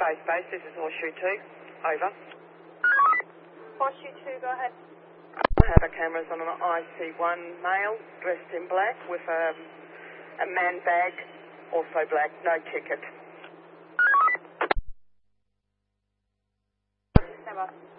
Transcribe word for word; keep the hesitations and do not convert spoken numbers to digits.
Base Base, this is Horseshoe two. Over. Horseshoe two, go ahead. I have a cameras on an I C one male dressed in black with um, a man bag, also black, no ticket. Stand by.